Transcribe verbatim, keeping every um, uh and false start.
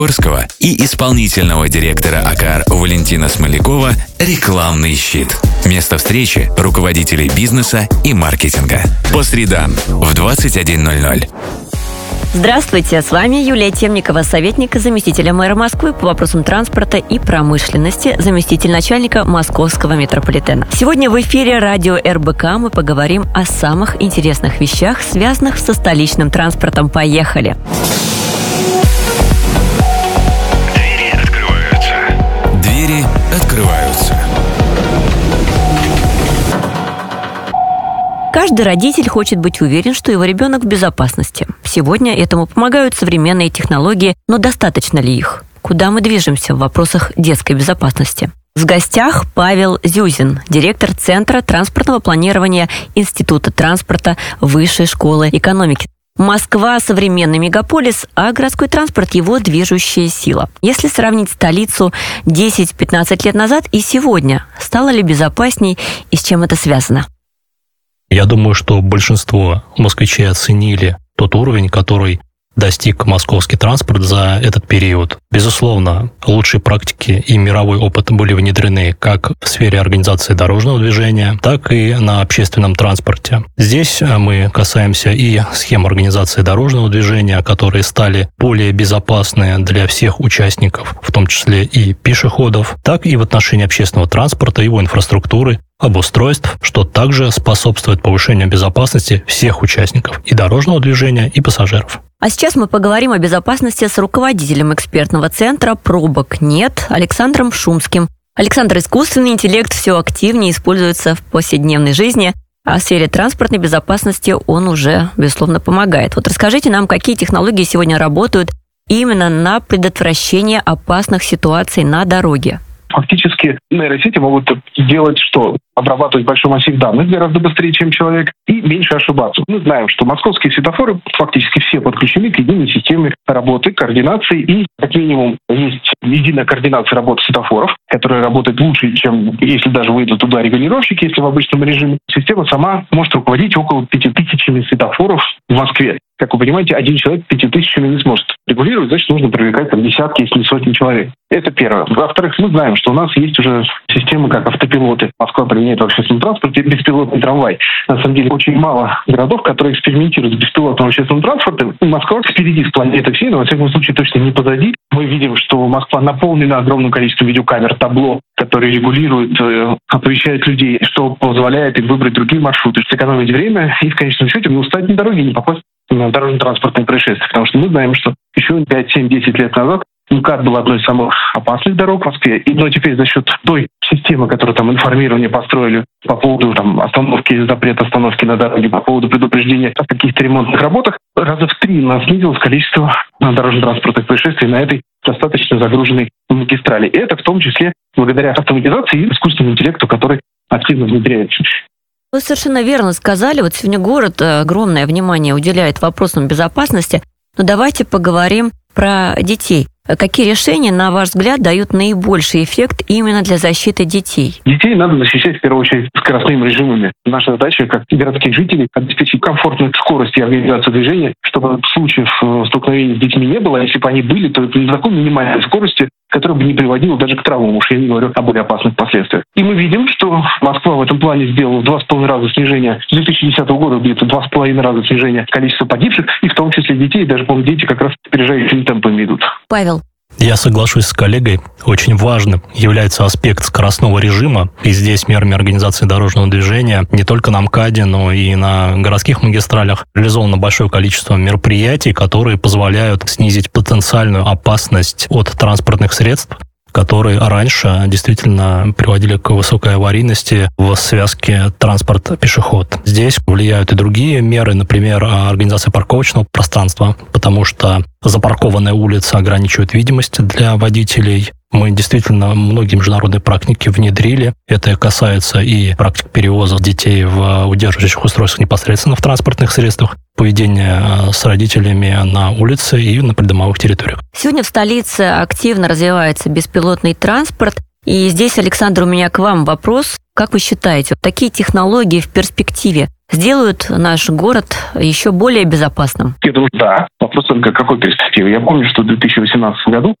Орского и исполнительного директора АКАР Валентина Смолякова «Рекламный щит». Место встречи руководителей бизнеса и маркетинга. По средам в двадцать один ноль ноль. Здравствуйте, с вами Юлия Темникова, советник заместителя мэра Москвы по вопросам транспорта и промышленности, заместитель начальника Московского метрополитена. Сегодня в эфире радио эр бэ ка мы поговорим о самых интересных вещах, связанных со столичным транспортом. Поехали! Двери открываются. Двери открываются. Каждый родитель хочет быть уверен, что его ребенок в безопасности. Сегодня этому помогают современные технологии, но достаточно ли их? Куда мы движемся в вопросах детской безопасности? В гостях Павел Зюзин, директор Центра транспортного планирования Института транспорта Высшей школы экономики. Москва – современный мегаполис, а городской транспорт – его движущая сила. Если сравнить столицу десять-пятнадцать лет назад и сегодня, стало ли безопасней и с чем это связано? Я думаю, что большинство москвичей оценили тот уровень, который достиг московский транспорт за этот период. Безусловно, лучшие практики и мировой опыт были внедрены как в сфере организации дорожного движения, так и на общественном транспорте. Здесь мы касаемся и схем организации дорожного движения, которые стали более безопасны для всех участников, в том числе и пешеходов, так и в отношении общественного транспорта, его инфраструктуры, обустройств, что также способствует повышению безопасности всех участников и дорожного движения, и пассажиров. А сейчас мы поговорим о безопасности с руководителем экспертного центра «Пробок нет» Александром Шумским. Александр, искусственный интеллект все активнее используется в повседневной жизни, а в сфере транспортной безопасности он уже, безусловно, помогает. Вот расскажите нам, какие технологии сегодня работают именно на предотвращение опасных ситуаций на дороге. Фактически нейросети могут делать что? Обрабатывать большой массив данных гораздо быстрее, чем человек, и меньше ошибаться. Мы знаем, что московские светофоры фактически все подключены к единой системе работы, координации, и как минимум есть единая координация работы светофоров, которая работает лучше, чем если даже выйдут туда регулировщики, если в обычном режиме. Система сама может руководить около пяти тысячами светофоров в Москве. Как вы понимаете, один человек пяти тысячами не сможет регулировать, значит, нужно привлекать там десятки, если не сотни человек. Это первое. Во-вторых, мы знаем, что у нас есть уже системы, как автопилоты. Москва применяет в общественном транспорте беспилотный трамвай. На самом деле, очень мало городов, которые экспериментируют с беспилотным общественным транспортом. Москва впереди с планеты всей, но, во всяком случае, точно не позади. Мы видим, что Москва наполнена огромным количеством видеокамер, табло, которые регулируют, э, оповещают людей, что позволяет им выбрать другие маршруты, сэкономить время и, в конечном счете, не устать на дороге, не попасть на дорожно-транспортные происшествия. Потому что мы знаем, что еще пять, семь, десять лет назад МКАД был одной из самых опасных дорог в Москве. И, но теперь за счет той системы, которую там информирование построили по поводу там, остановки, запрет остановки на дороге, по поводу предупреждения о каких-то ремонтных работах, раза в три у нас снизилось количество дорожно-транспортных происшествий на этой достаточно загруженной магистрали. И это в том числе благодаря автоматизации и искусственному интеллекту, который активно внедряется. Вы совершенно верно сказали. Вот сегодня город огромное внимание уделяет вопросам безопасности. Но давайте поговорим про детей. Какие решения, на ваш взгляд, дают наибольший эффект именно для защиты детей? Детей надо защищать, в первую очередь, скоростными режимами. Наша задача, как городских жителей, обеспечить комфортную скорость и организацию движения, чтобы случаев столкновений с детьми не было. Если бы они были, то это на такой минимальной скорости, которая бы не приводила даже к травмам, уж я не говорю о более опасных последствиях. И мы видим, что Москва в этом плане сделала два с половиной раза снижения, с две тысячи десятого года где-то два с половиной раза снижения количества погибших, и в том числе детей, даже, по-моему, дети как раз опережающими темпами идут. Павел. Я соглашусь с коллегой. Очень важным является аспект скоростного режима. И здесь мерами организации дорожного движения не только на МКАДе, но и на городских магистралях реализовано большое количество мероприятий, которые позволяют снизить потенциальную опасность от транспортных средств, которые раньше действительно приводили к высокой аварийности в связке транспорт-пешеход. Здесь влияют и другие меры, например, организация парковочного пространства, потому что запаркованная улица ограничивает видимость для водителей. Мы действительно многие международные практики внедрили. Это касается и практик перевоза детей в удерживающих устройствах непосредственно в транспортных средствах, поведения с родителями на улице и на придомовых территориях. Сегодня в столице активно развивается беспилотный транспорт. И здесь, Александр, у меня к вам вопрос. Как вы считаете, такие технологии в перспективе сделают наш город еще более безопасным? Я думаю, да. Вопрос только какой перспективы. Я помню, что в две тысячи восемнадцатом году